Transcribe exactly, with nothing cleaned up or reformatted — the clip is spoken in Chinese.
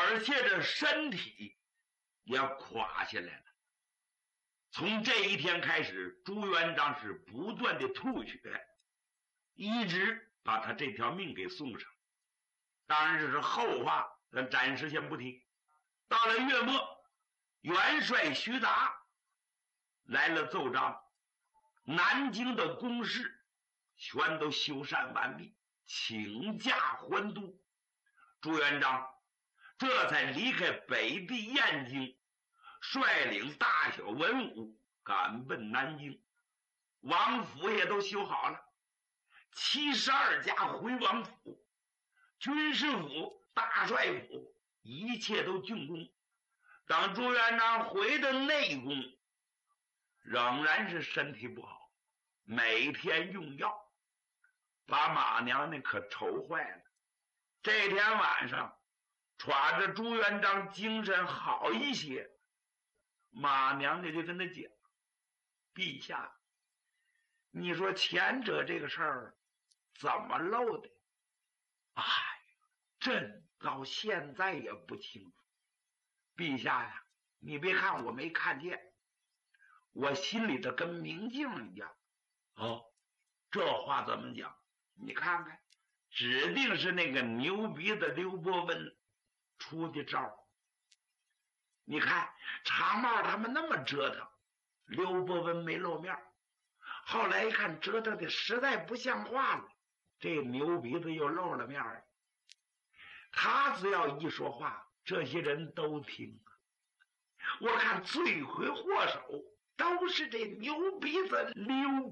而且这身体也垮下来了。从这一天开始，朱元璋是不断的吐血，一直把他这条命给送上。当然这是后话，咱暂时先不提。到了月末，元帅徐达来了奏章，南京的工事全都修缮完毕，请假还都。朱元璋这才离开北地燕京，率领大小文武赶奔南京。王府也都修好了，七十二家回王府，军师府、大帅府一切都竣工。当朱元璋回到内宫，仍然是身体不好，每天用药，把马娘娘可愁坏了。这天晚上抓着朱元璋精神好一些，马娘娘就跟他讲：陛下，你说前者这个事儿怎么漏的？哎呀，朕到现在也不清楚。陛下呀，你别看我没看见，我心里头跟明镜一样。哦，这话怎么讲？你看看，指定是那个牛鼻子刘伯温出的招。你看长帽他们那么折腾，刘伯温没露面，后来一看折腾的实在不像话了，这牛鼻子又露了面了。他只要一说话，这些人都听。我看罪魁祸首都是这牛鼻子刘